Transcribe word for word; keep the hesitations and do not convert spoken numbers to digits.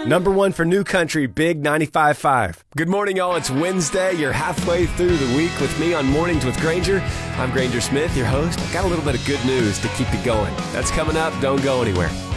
Number one for New Country, Big ninety-five point five. Good morning, y'all. It's Wednesday. You're halfway through the week with me on Mornings with Granger. I'm Granger Smith, your host. I've got a little bit of good news to keep you going. That's coming up. Don't go anywhere.